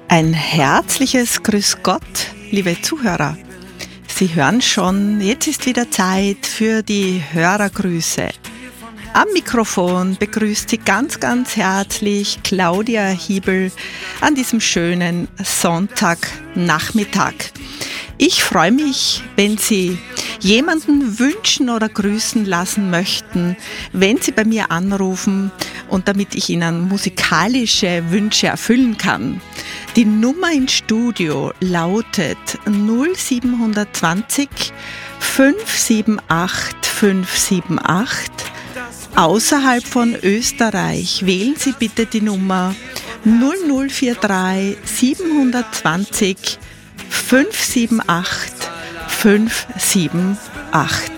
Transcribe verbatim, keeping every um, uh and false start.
Ein herzliches Grüß Gott, liebe Zuhörer. Sie hören schon, jetzt ist wieder Zeit für die Hörergrüße. Am Mikrofon begrüßt Sie ganz, ganz herzlich Claudia Hiebel an diesem schönen Sonntagnachmittag. Ich freue mich, wenn Sie jemanden wünschen oder grüßen lassen möchten, wenn Sie bei mir anrufen und damit ich Ihnen musikalische Wünsche erfüllen kann. Die Nummer ins Studio lautet null sieben zwei null fünf sieben acht fünf sieben acht. Außerhalb von Österreich wählen Sie bitte die Nummer null null vier drei sieben zwei null fünf sieben acht fünf sieben acht.